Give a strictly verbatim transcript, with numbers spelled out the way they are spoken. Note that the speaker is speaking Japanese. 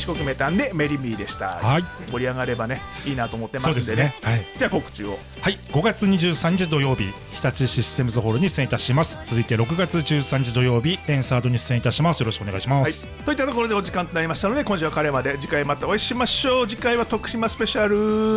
国名探でメリミーでした、 はい、 盛り上がればねいいなと思ってますんでね。 そうですね、はい、 じゃあ告知を。 はい、ごがつにじゅうさんにち土曜日日立システムズホールに出演いたします。続いてろくがつじゅうさんにち土曜日エンサードに出演いたします。よろしくお願いします、 はい、といったところでお時間となりましたので今週はこれまで。次回またお会いしましょう。次回は徳島スペシャル。